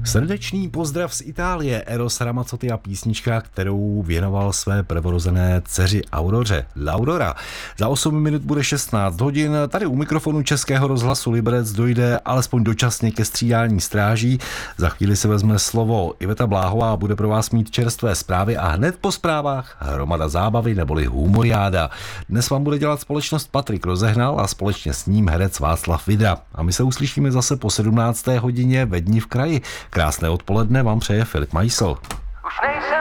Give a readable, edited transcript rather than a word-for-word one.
Srdečný pozdrav z Itálie, Eros Ramazzotti a písnička, kterou věnoval své prvorozené dceři Auroře. Laurora. Za 8 minut bude 16 hodin. Tady u mikrofonu Českého rozhlasu Liberec dojde alespoň dočasně ke střídání stráží. Za chvíli se vezme slovo Iveta Bláhová a bude pro vás mít čerstvé zprávy a hned po zprávách hromada zábavy neboli humoriáda. Dnes vám bude dělat společnost Patrik Rozehnal a společně s ním herec Václav Vidra. A my se uslyšíme zase po 17. hodině ve Dni v kraji. Krásné odpoledne vám přeje Filip Majsl.